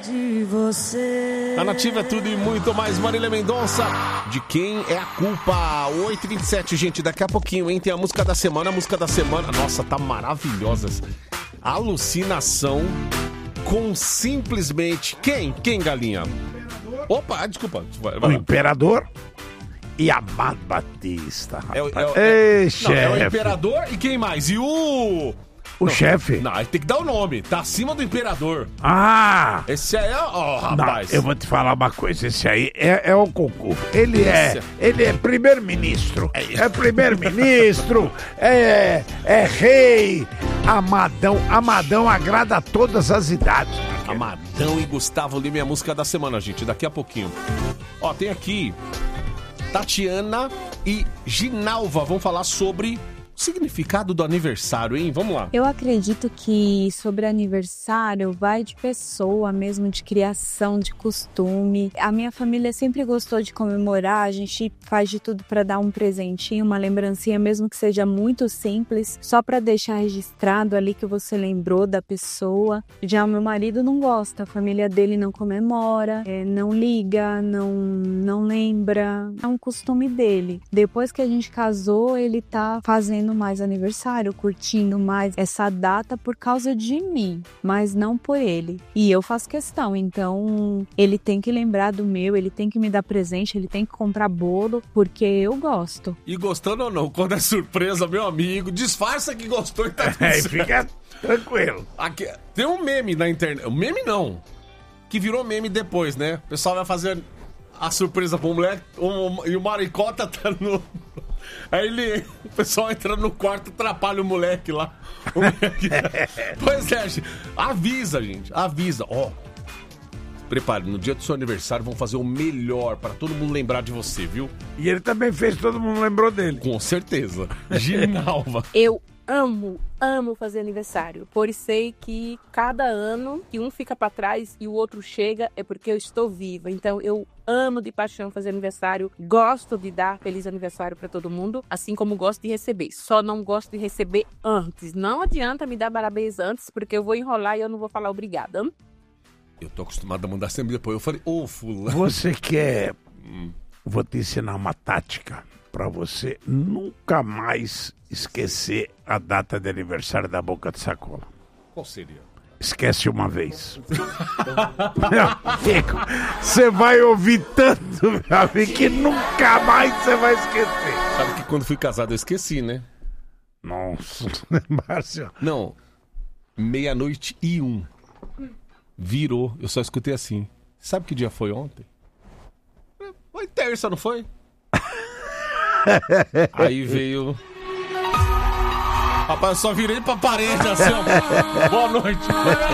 De você. A Nativa é tudo e muito mais. Marília Mendonça, de quem é a culpa? 8h27, gente, daqui a pouquinho, hein? Tem a música da semana, nossa, tá maravilhosa. Alucinação com simplesmente quem, galinha? Opa, desculpa. O Imperador e Amado Batista. É o Imperador e quem mais? E o chefe? Não, tem que dar o nome. Tá acima do Imperador. Ah! Esse aí rapaz. Não, eu vou te falar uma coisa. Esse aí é o concurso. Ele é primeiro-ministro. É primeiro-ministro. É rei. Amadão agrada a todas as idades. Amadão e Gustavo Lima é a música da semana, gente. Daqui a pouquinho. Ó, tem aqui Tatiana e Ginalva. Vão falar sobre significado do aniversário, hein? Vamos lá. Eu acredito que sobre aniversário vai de pessoa mesmo, de criação, de costume. A minha família sempre gostou de comemorar, a gente faz de tudo para dar um presentinho, uma lembrancinha, mesmo que seja muito simples, só para deixar registrado ali que você lembrou da pessoa. Já o meu marido não gosta, a família dele não comemora, não liga, não lembra. É um costume dele. Depois que a gente casou, ele tá fazendo mais aniversário, curtindo mais essa data por causa de mim, mas não por ele. E eu faço questão, então ele tem que lembrar do meu, ele tem que me dar presente, ele tem que comprar bolo, porque eu gosto. E gostando ou não, quando é surpresa, meu amigo, disfarça que gostou e tá tudo certo. Fica tranquilo. Aqui, tem um meme na internet, um meme não, que virou meme depois, né? O pessoal vai fazer a surpresa pro moleque e o maricota tá no... Aí o pessoal entra no quarto, atrapalha o moleque lá. Pois é, gente. Avisa. Ó, prepare, no dia do seu aniversário vão fazer o melhor pra todo mundo lembrar de você, viu? E ele também fez, todo mundo lembrou dele. Com certeza. Ginalva. Eu amo fazer aniversário, pois sei que cada ano que um fica pra trás e o outro chega é porque eu estou viva. Então eu amo de paixão fazer aniversário, gosto de dar feliz aniversário pra todo mundo, assim como gosto de receber. Só não gosto de receber antes. Não adianta me dar parabéns antes, porque eu vou enrolar e eu não vou falar obrigada. Eu tô acostumado a mandar sempre depois. Eu falei, fulano. Você quer... Vou te ensinar uma tática pra você nunca mais esquecer a data de aniversário da Boca de Sacola. Qual seria? Esquece uma vez. Meu amigo, você vai ouvir tanto, meu amigo, que nunca mais você vai esquecer. Sabe que quando fui casado eu esqueci, né? Nossa, Márcio. Não, 00:01. Virou, eu só escutei assim. Sabe que dia foi ontem? Foi terça, não foi? Aí veio... Rapaz, eu só virei pra parede assim, ó. Boa noite.